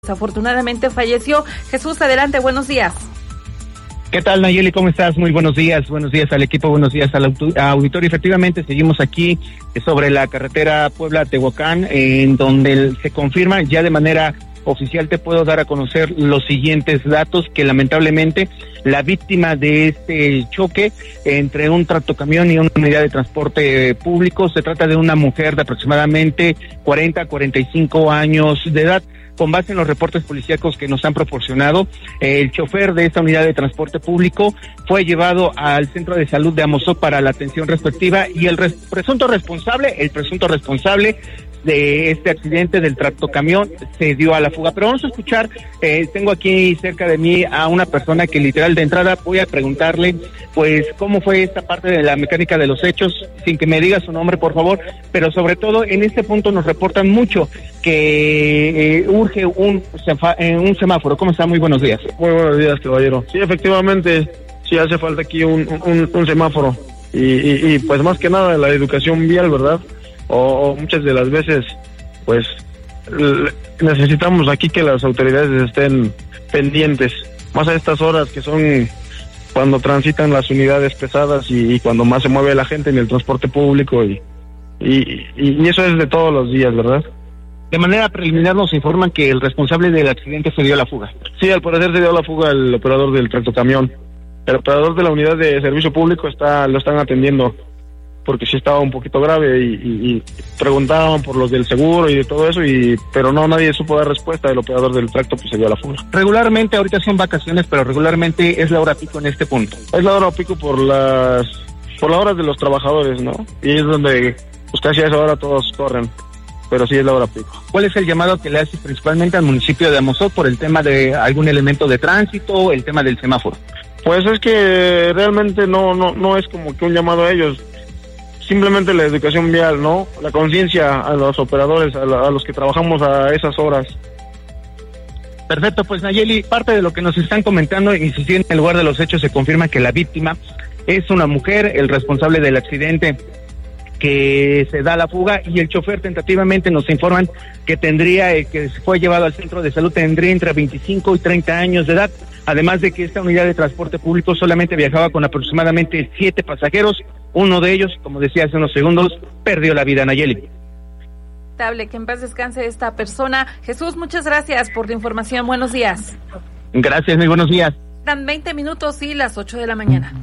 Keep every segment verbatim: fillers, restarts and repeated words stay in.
Desafortunadamente falleció. Jesús, adelante, buenos días. ¿Qué tal, Nayeli? ¿Cómo estás? Muy buenos días, buenos días al equipo, buenos días al auditorio. Efectivamente, seguimos aquí sobre la carretera Puebla-Tehuacán, en donde se confirma ya de manera oficial. Te puedo dar a conocer los siguientes datos, que lamentablemente la víctima de este choque entre un tractocamión y una unidad de transporte público, se trata de una mujer de aproximadamente cuarenta a cuarenta y cinco años de edad. Con base en los reportes policíacos que nos han proporcionado, el chofer de esta unidad de transporte público fue llevado al centro de salud de Amozoc para la atención respectiva, y el res- presunto responsable, el presunto responsable de este accidente del tractocamión se dio a la fuga. Pero vamos a escuchar, eh, tengo aquí cerca de mí a una persona que literal de entrada voy a preguntarle pues cómo fue esta parte de la mecánica de los hechos, sin que me diga su nombre, por favor, pero sobre todo en este punto nos reportan mucho que eh, urge un, sefa- eh, un semáforo. ¿Cómo está? Muy buenos días. Muy buenos días, caballero. Sí, efectivamente, sí hace falta aquí un, un, un semáforo y, y, y pues más que nada la educación vial, ¿verdad? O, o muchas de las veces pues l- necesitamos aquí que las autoridades estén pendientes, más a estas horas que son cuando transitan las unidades pesadas y, y cuando más se mueve la gente en el transporte público y, y, y, y eso es de todos los días, ¿verdad? De manera preliminar nos informan que el responsable del accidente se dio a la fuga. Sí, al parecer se dio a la fuga el operador del tractocamión. El operador de la unidad de servicio público está lo están atendiendo porque sí estaba un poquito grave y, y, y preguntaban por los del seguro y de todo eso, y pero no, nadie supo dar respuesta. El operador del tracto pues se dio a la fuga. Regularmente, ahorita son vacaciones, pero regularmente es la hora pico en este punto. Es la hora pico por las por las horas de los trabajadores, ¿no? Y es donde pues casi a esa hora todos corren, pero sí es la hora pico. ¿Cuál es el llamado que le hace principalmente al municipio de Amozoc por el tema de algún elemento de tránsito, el tema del semáforo? Pues es que realmente no no no es como que un llamado a ellos. Simplemente la educación vial, ¿no? La conciencia a los operadores, a, la, a los que trabajamos a esas horas. Perfecto, pues Nayeli, parte de lo que nos están comentando, y si en el lugar de los hechos se confirma que la víctima es una mujer, el responsable del accidente que se da a la fuga, y el chofer tentativamente nos informan que tendría, eh, que fue llevado al centro de salud, tendría entre veinticinco y treinta años de edad, además de que esta unidad de transporte público solamente viajaba con aproximadamente siete pasajeros. Uno de ellos, como decía hace unos segundos, perdió la vida. Nayeli. Que en paz descanse esta persona. Jesús, muchas gracias por tu información. Buenos días. Gracias, muy buenos días. Dan veinte minutos y las ocho de la mañana.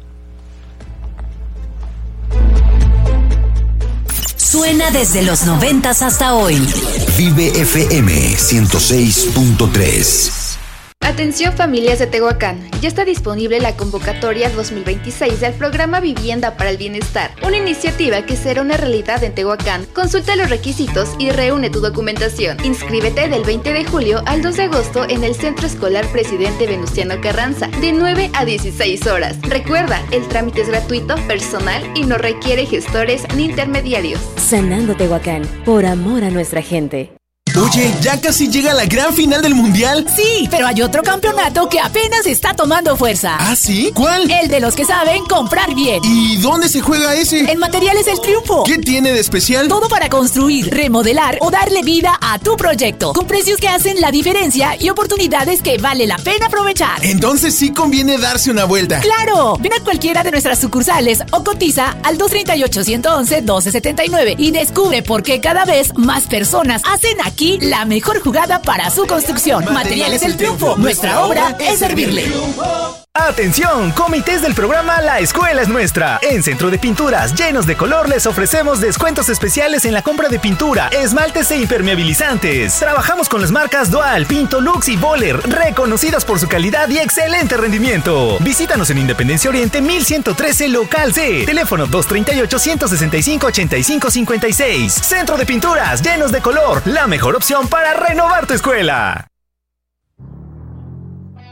Suena desde los noventas hasta hoy. Vive F M ciento seis punto tres. Atención familias de Tehuacán, ya está disponible la convocatoria dos mil veintiséis del programa Vivienda para el Bienestar, una iniciativa que será una realidad en Tehuacán. Consulta los requisitos y reúne tu documentación. Inscríbete del veinte de julio al dos de agosto en el Centro Escolar Presidente Venustiano Carranza, de nueve a dieciséis horas. Recuerda, el trámite es gratuito, personal y no requiere gestores ni intermediarios. Sanando Tehuacán, por amor a nuestra gente. Oye, ¿ya casi llega la gran final del Mundial? Sí, pero hay otro campeonato que apenas está tomando fuerza. ¿Ah, sí? ¿Cuál? El de los que saben comprar bien. ¿Y dónde se juega ese? En Materiales El Triunfo. ¿Qué tiene de especial? Todo para construir, remodelar o darle vida a tu proyecto, con precios que hacen la diferencia y oportunidades que vale la pena aprovechar. Entonces sí conviene darse una vuelta. ¡Claro! Ven a cualquiera de nuestras sucursales o cotiza al dos tres ocho, uno uno, uno dos siete nueve y descubre por qué cada vez más personas hacen aquí la mejor jugada para su construcción. Materiales El Triunfo. Nuestra obra es servirle. Atención, comités del programa La Escuela es Nuestra. En Centro de Pinturas Llenos de Color les ofrecemos descuentos especiales en la compra de pintura, esmaltes e impermeabilizantes. Trabajamos con las marcas Dual, Pinto, Lux y Boller, reconocidas por su calidad y excelente rendimiento. Visítanos en Independencia Oriente mil ciento trece Local C. Teléfono dos tres ocho, uno seis cinco, ocho cinco cinco seis. Centro de Pinturas Llenos de Color, la mejor opción para renovar tu escuela.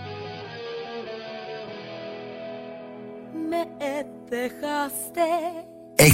Me dejaste